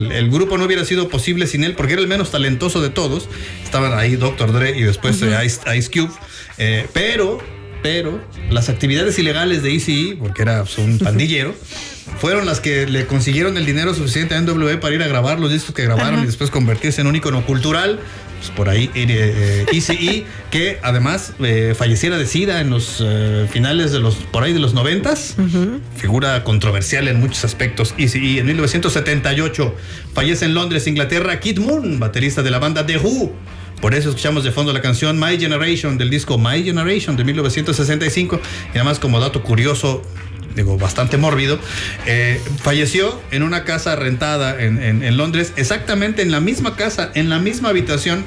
El grupo no hubiera sido posible sin él, porque era el menos talentoso de todos. Estaban ahí Dr. Dre y después Ice Cube. Pero las actividades ilegales de Eazy-E, porque era un pandillero, fueron las que le consiguieron el dinero suficiente a NWA para ir a grabar los discos que grabaron y después convertirse en un ícono cultural. Pues por ahí Eazy-E, que además falleciera de SIDA en los finales de los 90s, figura controversial en muchos aspectos. Eazy-E. En 1978 fallece en Londres, Inglaterra, Kid Moon, baterista de la banda The Who. Por eso escuchamos de fondo la canción My Generation del disco My Generation de 1965. Y además, como dato curioso, bastante mórbido, falleció en una casa rentada en Londres, exactamente en la misma casa, en la misma habitación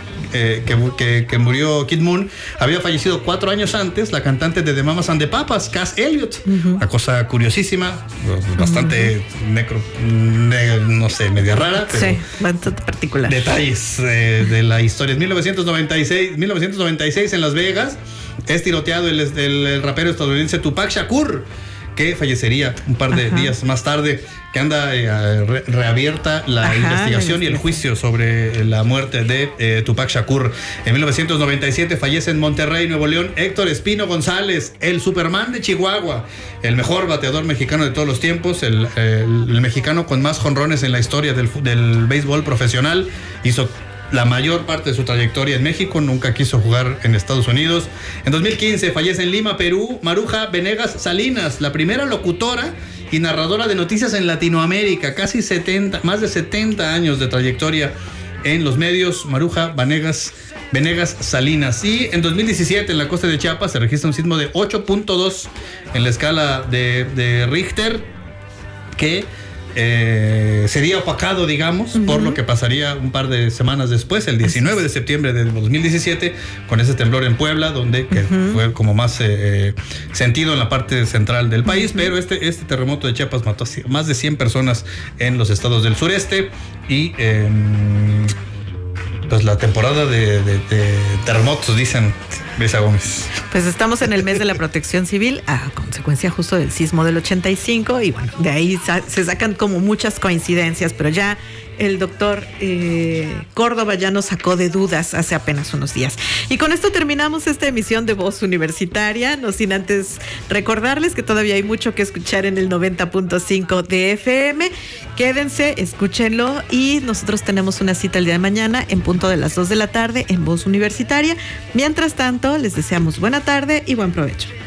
que murió Kid Moon. Había fallecido 4 años antes la cantante de The Mamas and the Papas, Cass Elliot. Una cosa curiosísima, bastante no sé, media rara, pero sí, bastante particular. Detalles de la historia. En 1996 en Las Vegas es tiroteado el rapero estadounidense Tupac Shakur, que fallecería un par de días más tarde, que anda reabierta la investigación y el juicio sobre la muerte de Tupac Shakur. En 1997 fallece en Monterrey, Nuevo León, Héctor Espino González, el Superman de Chihuahua, el mejor bateador mexicano de todos los tiempos, el mexicano con más jonrones en la historia del béisbol profesional. Hizo la mayor parte de su trayectoria en México, nunca quiso jugar en Estados Unidos. En 2015 fallece en Lima, Perú, Maruja Venegas Salinas, la primera locutora y narradora de noticias en Latinoamérica, más de 70 años de trayectoria en los medios. Maruja Venegas Salinas. Y en 2017 en la costa de Chiapas se registra un sismo de 8.2 en la escala de Richter, que sería opacado, digamos, por lo que pasaría un par de semanas después, el 19 de septiembre de 2017, con ese temblor en Puebla, donde que fue como más sentido en la parte central del país. Pero este terremoto de Chiapas mató a más de 100 personas en los estados del sureste. Y pues la temporada de terremotos, dicen Brisa Gómez. Pues estamos en el mes de la protección civil a consecuencia justo del sismo del 85 y bueno, de ahí se sacan como muchas coincidencias, pero ya el doctor Córdoba ya nos sacó de dudas hace apenas unos días. Y con esto terminamos esta emisión de Voz Universitaria, no sin antes recordarles que todavía hay mucho que escuchar en el 90.5 de FM. Quédense, escúchenlo y nosotros tenemos una cita el día de mañana en punto de las 2 de la tarde en Voz Universitaria. Mientras tanto, les deseamos buena tarde y buen provecho.